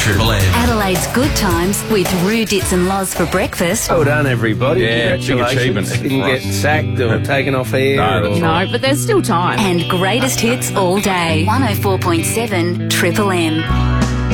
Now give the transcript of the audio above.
Triple M. Adelaide's Good Times with Roo, Dits and Loz for breakfast. Well done, everybody. Yeah, big achievement. Didn't get sacked or taken off air. No, that's right. No, but there's still time. And greatest hits all day. 104.7 Triple M.